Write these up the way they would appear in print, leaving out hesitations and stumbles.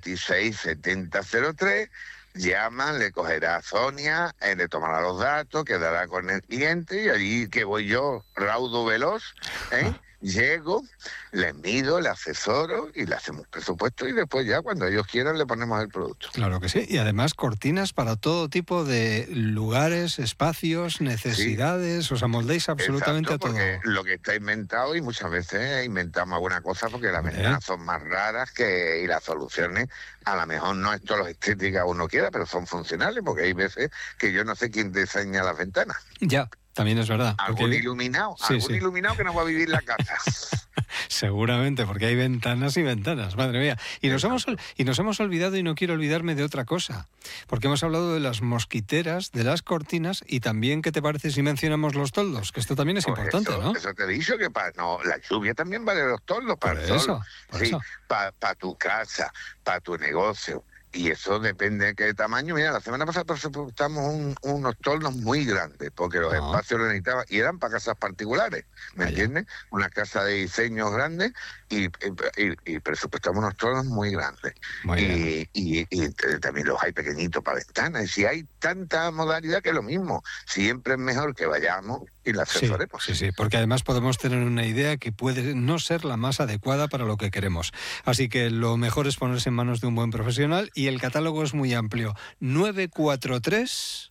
267003, llaman, le cogerá a Sonia, le tomará los datos, quedará con el cliente y allí que voy yo, raudo veloz, llego, les mido, le asesoro y le hacemos presupuesto y después ya cuando ellos quieran le ponemos el producto. Claro que sí, y además cortinas para todo tipo de lugares, espacios, necesidades, sí. O sea, moldéis absolutamente exacto, a todo. Porque lo que está inventado, y muchas veces inventamos alguna cosa porque las ventanas son más raras y las soluciones a lo mejor no es todo lo estética uno quiera, pero son funcionales, porque hay veces que yo no sé quién diseña las ventanas. Ya. También es verdad. Algún iluminado, iluminado que no va a vivir en la casa. Seguramente, porque hay ventanas y ventanas, madre mía. Y nos hemos olvidado, y no quiero olvidarme de otra cosa, porque hemos hablado de las mosquiteras, de las cortinas, y también, ¿qué te parece si mencionamos los toldos? Que esto también es importante, ¿no? Eso te he dicho, que la lluvia también vale los toldos para el sol. Sí, para tu casa, para tu negocio. Y eso depende de qué tamaño. Mira, la semana pasada presupuestamos unos toldos muy grandes, porque los espacios los necesitaban, y eran para casas particulares, ¿me entiendes? Una casa de diseños grandes, y presupuestamos unos toldos muy grandes. Y también los hay pequeñitos para ventanas. Y si hay tanta modalidad que es lo mismo, siempre es mejor que vayamos y la asesoremos. Sí, porque además podemos tener una idea que puede no ser la más adecuada para lo que queremos. Así que lo mejor es ponerse en manos de un buen profesional, y el catálogo es muy amplio. 943...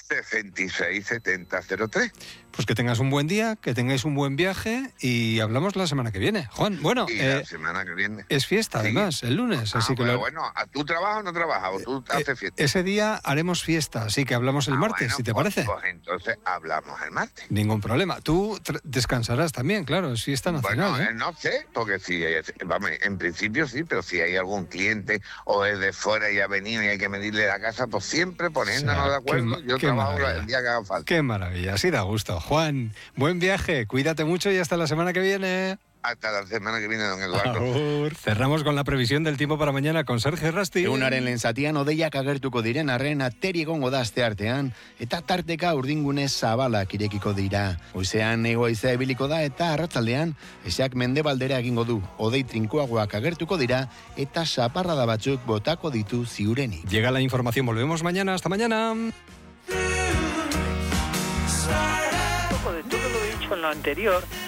667003. Pues que tengas un buen día, que tengáis un buen viaje, y hablamos la semana que viene. Juan, bueno... la semana que viene. Es fiesta, además, el lunes. Así que bueno, ¿tú trabajas o no trabajas? ¿O tú haces fiesta? Ese día haremos fiesta, así que hablamos el martes, si te parece. Pues entonces hablamos el martes. Ningún problema. Tú descansarás también, claro, es fiesta nacional. Bueno, no sé, porque en principio sí, pero si hay algún cliente o es de fuera y ha venido y hay que medirle la casa, pues siempre poniéndonos de acuerdo, yo trabajo el día que haga falta. Qué maravilla, así da gusto. Juan, buen viaje, cuídate mucho y hasta la semana que viene. Hasta la semana que viene, don Eduardo. Cerramos con la previsión del tiempo para mañana con Sergio Rasti. Egunaren lehen zatian odeiak agertuko diren arren ateri egongo da asteartean, eta tarteka urdingune zabalak irekiko dira. Goizean hego-haizea ibiliko da eta arratsaldean haizeak mendebaldera egingo du. Odei trinkoagoak agertuko dira eta zaparrada batzuk botako ditu ziurenik. Llega la información, volvemos mañana, hasta mañana. Un poco de todo lo dicho en lo anterior.